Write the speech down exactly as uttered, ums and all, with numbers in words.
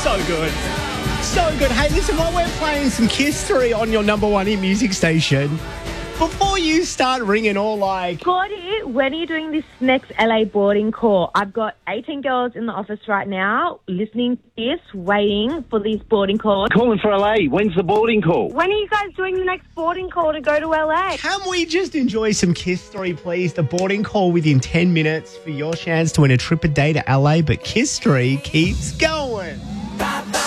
So good. So good. Hey, listen, while we're playing some Kiss three on your number one hit music station, before you start ringing all like... Gordy, when are you doing this next L A boarding call? I've got eighteen girls in the office right now listening to this, waiting for these boarding calls. Calling for L A. When's the boarding call? When are you guys doing the next boarding call to go to L A? Can we just enjoy some Kiss three, please? The boarding call within ten minutes for your chance to win a trip a day to L A, but Kiss three keeps going.